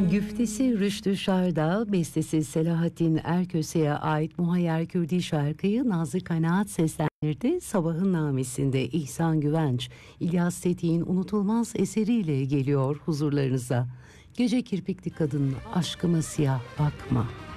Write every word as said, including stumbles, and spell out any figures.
Güftesi Rüştü Şardağ, bestesi Selahattin Erköse'ye ait Muhayyer Kürdi şarkıyı Nazlı Kanaat seslendirdi. Sabahın Namesi'nde İhsan Güvenç, İlyas Tetik'in unutulmaz eseriyle geliyor huzurlarınıza. Gece kirpikli kadın, aşkıma siyah bakma.